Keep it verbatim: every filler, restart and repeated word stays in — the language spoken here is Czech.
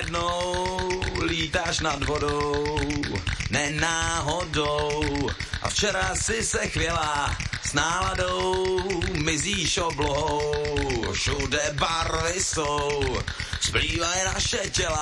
najednou lítáš nad vodou, nenáhodou. A včera si se chvěla s náladou, mizíš oblohou, všude barvy jsou, splývají naše těla.